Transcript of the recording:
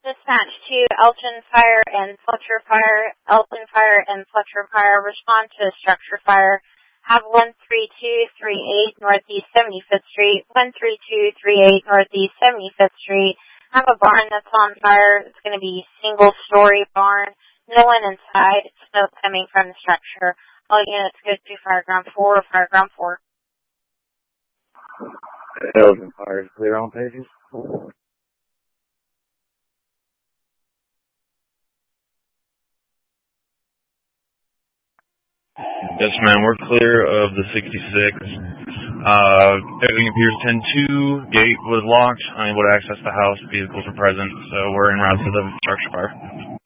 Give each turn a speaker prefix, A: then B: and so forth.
A: Dispatch to Elgin Fire and Fletcher Fire. Elgin Fire and Fletcher Fire respond to a structure fire. Have 13238 Northeast 75th Street, 13238 Northeast 75th Street. Have a barn that's on fire. It's going to be single-story barn. No one inside. Smoke coming from the structure. All units go to Fireground 4 or Fireground 4.
B: Elgin Fire is clear on pages.
C: Yes, ma'am. We're clear of the 66. Everything appears 10-2. Gate was locked. Unable to access the house. Vehicles are present. So we're en route to the structure fire.